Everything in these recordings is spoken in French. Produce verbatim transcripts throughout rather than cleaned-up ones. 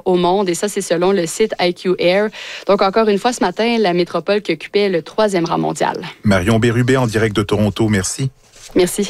au monde, et ça, c'est selon le site I Q Air. Donc, encore une fois, ce matin, la métropole qui occupait le troisième rang mondial. Marion Bérubé en direct de Toronto, merci. Merci.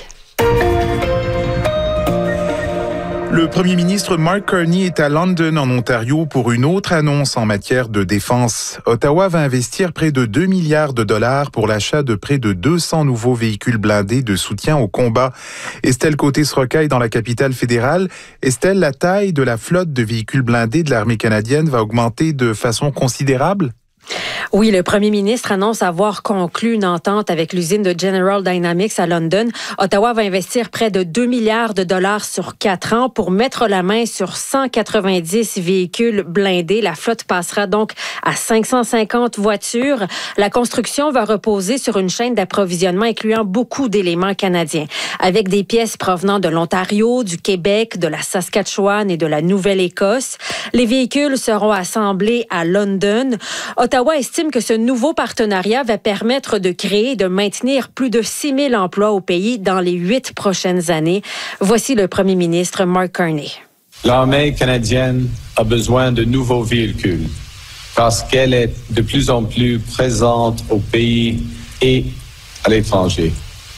Le premier ministre Mark Carney est à London, en Ontario, pour une autre annonce en matière de défense. Ottawa va investir près de deux milliards de dollars pour l'achat de près de deux cents nouveaux véhicules blindés de soutien au combat. Estelle Côté-Srocaille dans la capitale fédérale. Estelle, la taille de la flotte de véhicules blindés de l'armée canadienne va augmenter de façon considérable? Oui, le premier ministre annonce avoir conclu une entente avec l'usine de General Dynamics à London. Ottawa va investir près de deux milliards de dollars sur quatre ans pour mettre la main sur cent quatre-vingt-dix véhicules blindés. La flotte passera donc à cinq cent cinquante voitures. La construction va reposer sur une chaîne d'approvisionnement incluant beaucoup d'éléments canadiens, avec des pièces provenant de l'Ontario, du Québec, de la Saskatchewan et de la Nouvelle-Écosse. Les véhicules seront assemblés à London. Ottawa estime que ce nouveau partenariat va permettre de créer et de maintenir plus de six mille emplois au pays dans les huit prochaines années. Voici le premier ministre Mark Carney. L'armée canadienne a besoin de nouveaux véhicules parce qu'elle est de plus en plus présente au pays et à l'étranger.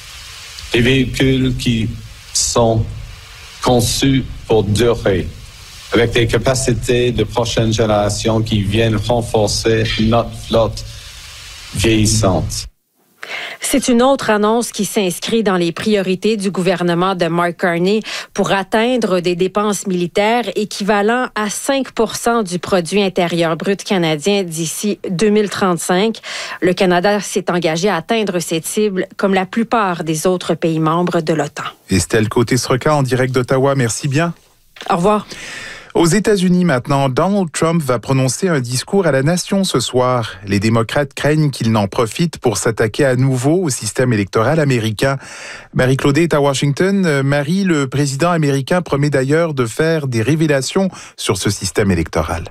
Des véhicules qui sont conçus pour durer, avec des capacités de prochaine génération qui viennent renforcer notre flotte vieillissante. C'est une autre annonce qui s'inscrit dans les priorités du gouvernement de Mark Carney pour atteindre des dépenses militaires équivalent à cinq pour cent du produit intérieur brut canadien d'ici deux mille trente-cinq. Le Canada s'est engagé à atteindre cette cible comme la plupart des autres pays membres de l'OTAN. Estelle Côté-Srocaille en direct d'Ottawa, merci bien. Au revoir. Aux États-Unis maintenant, Donald Trump va prononcer un discours à la nation ce soir. Les démocrates craignent qu'il n'en profite pour s'attaquer à nouveau au système électoral américain. Marie-Claudée est à Washington. Marie, le président américain promet d'ailleurs de faire des révélations sur ce système électoral.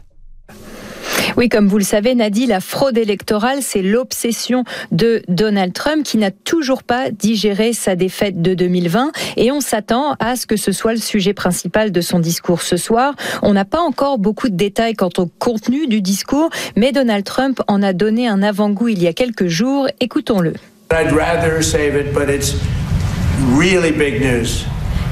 Oui, comme vous le savez, Nadi, la fraude électorale, c'est l'obsession de Donald Trump qui n'a toujours pas digéré sa défaite de deux mille vingt et on s'attend à ce que ce soit le sujet principal de son discours ce soir. On n'a pas encore beaucoup de détails quant au contenu du discours, mais Donald Trump en a donné un avant-goût il y a quelques jours. Écoutons-le. I'd rather save it, but it's really big news.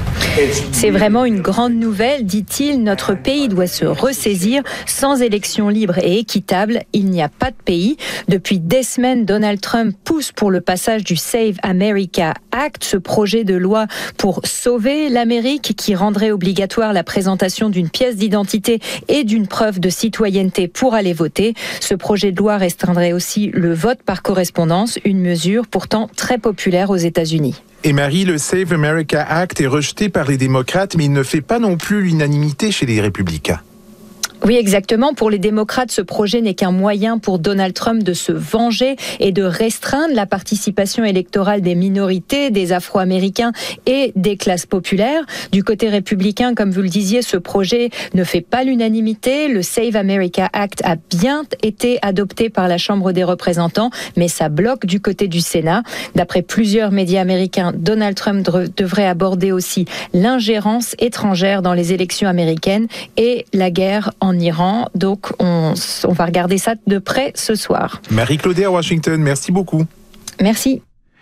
C'est vraiment une grande nouvelle, dit-il. Notre pays doit se ressaisir. Sans élections libres et équitables, il n'y a pas de pays. Depuis des semaines, Donald Trump pousse pour le passage du Save America Act, ce projet de loi pour sauver l'Amérique qui rendrait obligatoire la présentation d'une pièce d'identité et d'une preuve de citoyenneté pour aller voter. Ce projet de loi restreindrait aussi le vote par correspondance, une mesure pourtant très populaire aux États-Unis. Et Marie, le Save America Act est rejeté par les démocrates, mais il ne fait pas non plus l'unanimité chez les républicains. Oui, exactement. Pour les démocrates, ce projet n'est qu'un moyen pour Donald Trump de se venger et de restreindre la participation électorale des minorités, des Afro-Américains et des classes populaires. Du côté républicain, comme vous le disiez, ce projet ne fait pas l'unanimité. Le Save America Act a bien été adopté par la Chambre des représentants, mais ça bloque du côté du Sénat. D'après plusieurs médias américains, Donald Trump devrait aborder aussi l'ingérence étrangère dans les élections américaines et la guerre en en Iran. Donc, on, on va regarder ça de près ce soir. Marie-Claudée à Washington, merci beaucoup. Merci.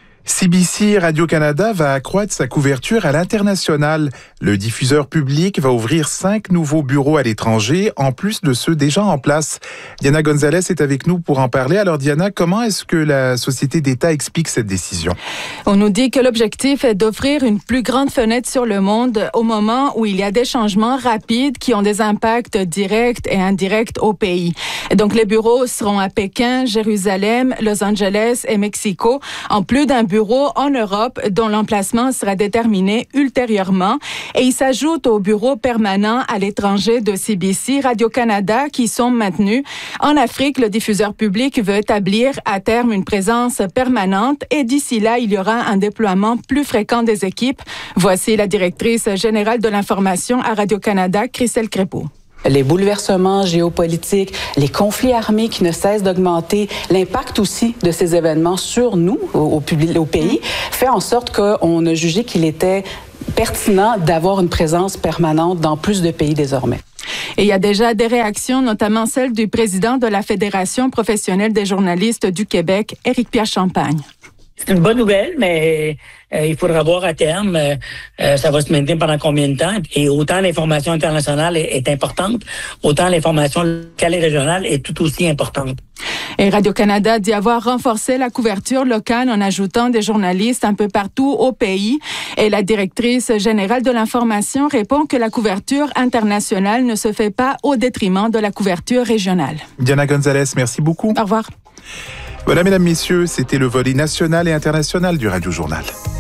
C B C Radio-Canada va accroître sa couverture à l'international. Le diffuseur public va ouvrir cinq nouveaux bureaux à l'étranger, en plus de ceux déjà en place. Diana Gonzalez est avec nous pour en parler. Alors Diana, comment est-ce que la société d'État explique cette décision? On nous dit que l'objectif est d'offrir une plus grande fenêtre sur le monde au moment où il y a des changements rapides qui ont des impacts directs et indirects au pays. Et donc les bureaux seront à Pékin, Jérusalem, Los Angeles et Mexico, en plus d'un bureau bureaux en Europe dont l'emplacement sera déterminé ultérieurement et il s'ajoute aux bureaux permanents à l'étranger de C B C Radio-Canada qui sont maintenus. En Afrique, le diffuseur public veut établir à terme une présence permanente et d'ici là, il y aura un déploiement plus fréquent des équipes. Voici la directrice générale de l'information à Radio-Canada, Christelle Crépeau. Les bouleversements géopolitiques, les conflits armés qui ne cessent d'augmenter, l'impact aussi de ces événements sur nous, au, au, public, au pays, fait en sorte qu'on a jugé qu'il était pertinent d'avoir une présence permanente dans plus de pays désormais. Et il y a déjà des réactions, notamment celle du président de la Fédération professionnelle des journalistes du Québec, Éric-Pierre Champagne. C'est une bonne nouvelle, mais euh, il faudra voir à terme, euh, euh, ça va se maintenir pendant combien de temps. Et autant l'information internationale est, est importante, autant l'information locale et régionale est tout aussi importante. Et Radio-Canada dit avoir renforcé la couverture locale en ajoutant des journalistes un peu partout au pays. Et la directrice générale de l'information répond que la couverture internationale ne se fait pas au détriment de la couverture régionale. Diana Gonzalez, merci beaucoup. Au revoir. Voilà, mesdames, messieurs, c'était le volet national et international du Radio Journal.